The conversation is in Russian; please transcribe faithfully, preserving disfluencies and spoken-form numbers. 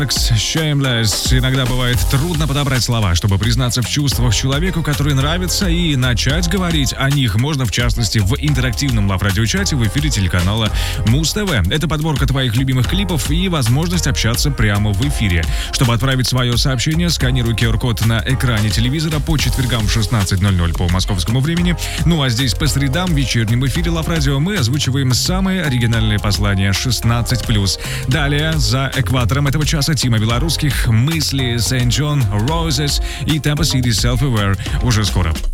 Shameless. Иногда бывает трудно подобрать слова, чтобы признаться в чувствах человеку, который нравится, и начать говорить о них можно, в частности, в интерактивном лав-радиочате в эфире телеканала Муз-ТВ. Это подборка твоих любимых клипов и возможность общаться прямо в эфире. Чтобы отправить свое сообщение, сканируй ку ар-код на экране телевизора по четвергам в шестнадцать ноль ноль по московскому времени. Ну а здесь по средам в вечернем эфире Лав-Радио мы озвучиваем самые оригинальные послания шестнадцать плюс. Далее, за экватором этого часа, Тима Белорусских, «Мысли», «Сент Джон», «Roses» и «Tampa City Self-Aware» уже скоро.